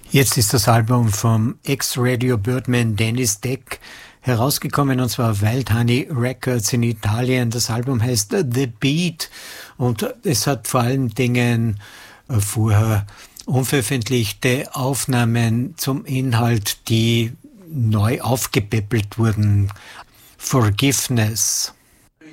Jetzt ist das Album vom Ex-Radio Birdman Dennis Deck herausgekommen, und zwar auf Wild Honey Records in Italien. Das Album heißt The Beat und es hat vor allen Dingen vorher unveröffentlichte Aufnahmen zum Inhalt, die neu aufgepäppelt wurden. Forgiveness.